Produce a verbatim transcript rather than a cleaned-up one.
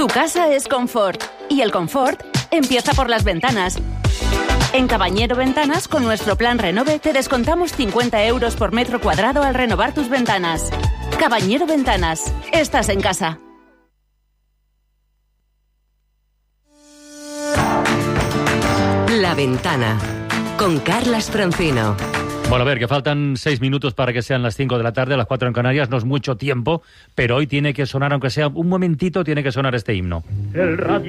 casa es confort. Y el confort empieza por las ventanas. En Cabañero Ventanas, con nuestro plan Renove, te descontamos cincuenta euros por metro cuadrado al renovar tus ventanas. Cabañero Ventanas. Estás en casa. La Ventana, con Carlas Francino. Bueno, a ver, que faltan seis minutos para que sean las cinco de la tarde, las cuatro en Canarias, no es mucho tiempo, pero hoy tiene que sonar, aunque sea un momentito, tiene que sonar este himno. El radio